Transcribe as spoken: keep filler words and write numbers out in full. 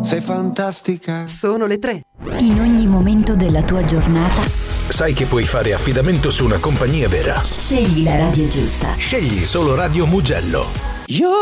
sei fantastica. Sono le tre. In ogni momento della tua giornata sai che puoi fare affidamento su una compagnia vera. scegli la radio giusta. Scegli solo Radio Mugello. Io